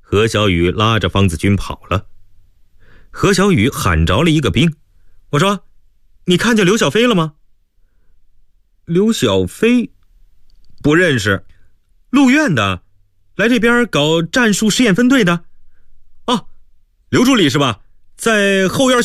何小雨拉着方子军跑了。何小雨喊着了一个兵，我说：“你看见刘小飞了吗？”刘小飞不认识，陆院的，来这边搞战术实验分队的。哦，刘助理是吧？在后院